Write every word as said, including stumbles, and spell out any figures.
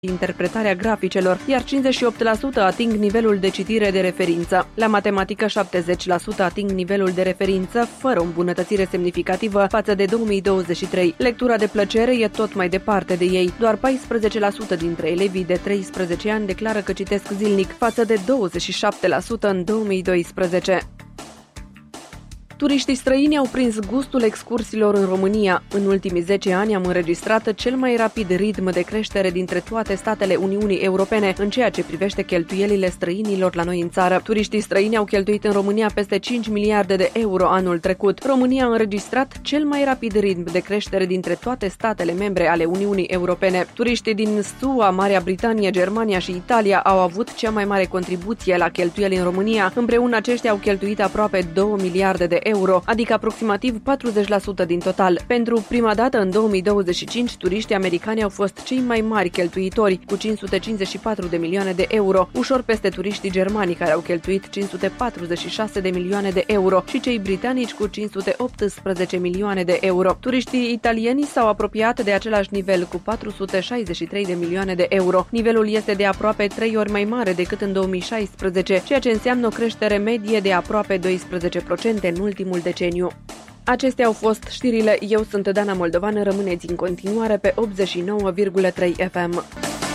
interpretarea graficelor, iar cincizeci și opt la sută ating nivelul de citire de referință. La matematică, șaptezeci la sută ating nivelul de referință, fără o îmbunătățire semnificativă față de două mii douăzeci și trei. Lectura de plăcere e tot mai departe de ei. Doar paisprezece la sută dintre elevii de treisprezece ani declară că citesc zilnic, față de douăzeci și șapte la sută în două mii doisprezece. Turiștii străini au prins gustul excursiilor în România. În ultimii zece ani am înregistrat cel mai rapid ritm de creștere dintre toate statele Uniunii Europene în ceea ce privește cheltuielile străinilor la noi în țară. Turiștii străini au cheltuit în România peste cinci miliarde de euro anul trecut. România a înregistrat cel mai rapid ritm de creștere dintre toate statele membre ale Uniunii Europene. Turiștii din S U A, Marea Britanie, Germania și Italia au avut cea mai mare contribuție la cheltuieli în România. Împreună aceștia au cheltuit aproape două miliarde de euro, adică aproximativ patruzeci la sută din total. Pentru prima dată în două mii douăzeci și cinci, turiștii americani au fost cei mai mari cheltuitori, cu cinci sute cincizeci și patru de milioane de euro, ușor peste turiștii germani, care au cheltuit cinci sute patruzeci și șase de milioane de euro, și cei britanici cu cinci sute optsprezece milioane de euro. Turiștii italieni s-au apropiat de același nivel, cu patru sute șaizeci și trei de milioane de euro. Nivelul este de aproape trei ori mai mare decât în două mii șaisprezece, ceea ce înseamnă o creștere medie de aproape doisprezece la sută în ultimul deceniu. Acestea au fost știrile. Eu sunt Dana Moldovan. Rămâneți în continuare pe optzeci și nouă virgulă trei F M.